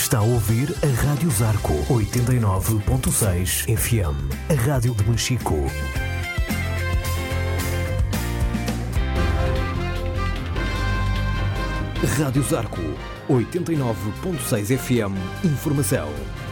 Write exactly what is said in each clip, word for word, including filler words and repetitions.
Está a ouvir a Rádio Zarco oitenta e nove ponto seis F M, a rádio de Machico. Rádio Zarco oitenta e nove ponto seis F M. Informação.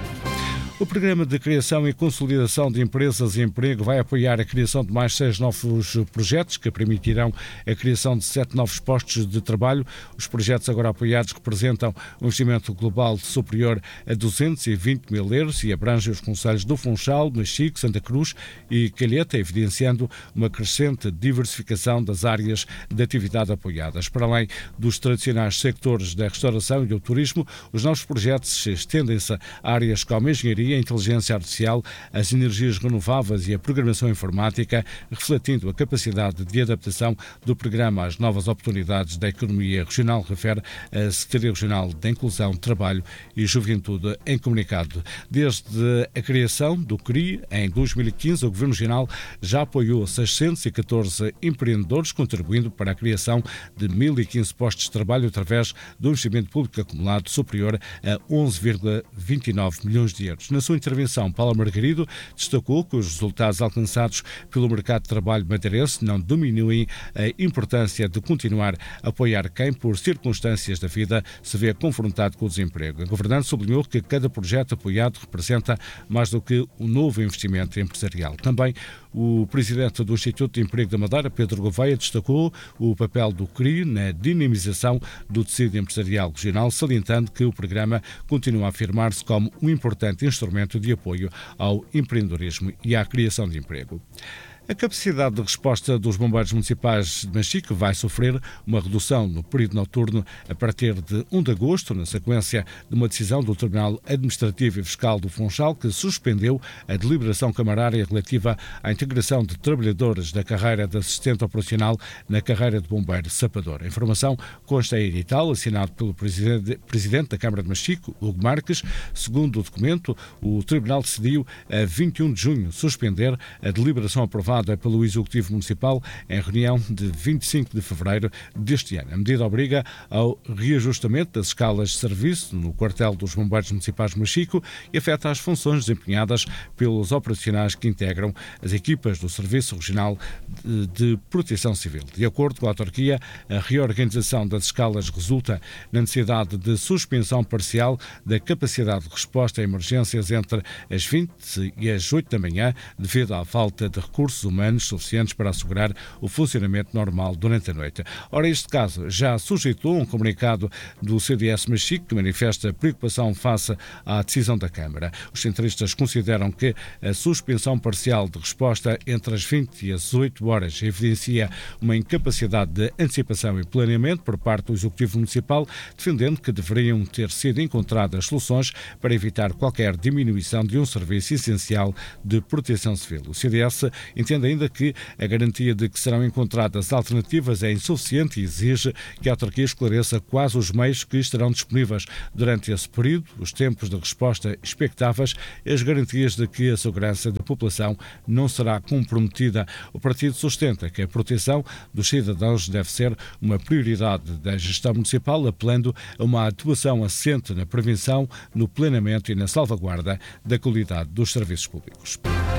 O Programa de Criação e Consolidação de Empresas e Emprego vai apoiar a criação de mais seis novos projetos que permitirão a criação de sete novos postos de trabalho. Os projetos agora apoiados representam um investimento global superior a duzentos e vinte mil euros e abrangem os concelhos do Funchal, Machico, Santa Cruz e Calheta, evidenciando uma crescente diversificação das áreas de atividade apoiadas. Para além dos tradicionais sectores da restauração e do turismo, os novos projetos estendem-se a áreas como a engenharia, a inteligência artificial, as energias renováveis e a programação informática, refletindo a capacidade de adaptação do programa às novas oportunidades da economia regional, refere a Secretaria Regional da Inclusão, Trabalho e Juventude em comunicado. Desde a criação do C R I, em dois mil e quinze, o Governo Regional já apoiou seiscentos e catorze empreendedores, contribuindo para a criação de mil e quinze postos de trabalho através do investimento público acumulado superior a onze vírgula vinte e nove milhões de euros. Na sua intervenção, Paula Margarido destacou que os resultados alcançados pelo mercado de trabalho madeirense não diminuem a importância de continuar a apoiar quem, por circunstâncias da vida, se vê confrontado com o desemprego. A governante sublinhou que cada projeto apoiado representa mais do que um novo investimento empresarial. Também o presidente do Instituto de Emprego da Madeira, Pedro Gouveia, destacou o papel do C R I na dinamização do tecido empresarial regional, salientando que o programa continua a afirmar-se como um importante instrumento de apoio ao empreendedorismo e à criação de emprego. A capacidade de resposta dos bombeiros municipais de Machico vai sofrer uma redução no período noturno a partir de primeiro de agosto, na sequência de uma decisão do Tribunal Administrativo e Fiscal do Funchal, que suspendeu a deliberação camarária relativa à integração de trabalhadores da carreira de assistente operacional na carreira de bombeiro sapador. A informação consta em edital, assinado pelo Presidente da Câmara de Machico, Hugo Marques. Segundo o documento, o Tribunal decidiu a vinte e um de junho suspender a deliberação aprovada pelo Executivo Municipal em reunião de vinte e cinco de fevereiro deste ano. A medida obriga ao reajustamento das escalas de serviço no quartel dos Bombeiros Municipais de Machico e afeta as funções desempenhadas pelos operacionais que integram as equipas do Serviço Regional de, de Proteção Civil. De acordo com a autarquia, a reorganização das escalas resulta na necessidade de suspensão parcial da capacidade de resposta a emergências entre as vinte e as oito da manhã, devido à falta de recursos humanos suficientes para assegurar o funcionamento normal durante a noite. Ora, este caso já suscitou um comunicado do C D S Machico que manifesta preocupação face à decisão da Câmara. Os centristas consideram que a suspensão parcial de resposta entre as vinte e as oito horas evidencia uma incapacidade de antecipação e planeamento por parte do Executivo Municipal, defendendo que deveriam ter sido encontradas soluções para evitar qualquer diminuição de um serviço essencial de proteção civil. O C D S entende ainda que a garantia de que serão encontradas alternativas é insuficiente e exige que a autarquia esclareça quais os meios que estarão disponíveis durante esse período, os tempos de resposta expectáveis e as garantias de que a segurança da população não será comprometida. O partido sustenta que a proteção dos cidadãos deve ser uma prioridade da gestão municipal, apelando a uma atuação assente na prevenção, no planeamento e na salvaguarda da qualidade dos serviços públicos.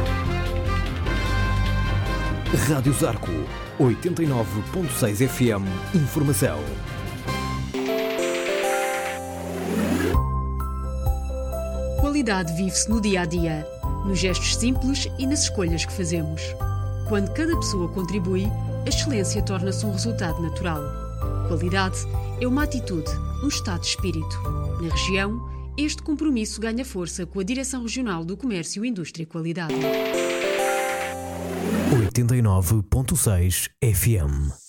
Rádio Zarco oitenta e nove ponto seis F M. Informação. Qualidade vive-se no dia-a-dia, nos gestos simples e nas escolhas que fazemos. Quando cada pessoa contribui, a excelência torna-se um resultado natural. Qualidade é uma atitude, um estado de espírito. Na região, este compromisso ganha força com a Direção Regional do Comércio, Indústria e Qualidade. oitenta e nove ponto seis F M.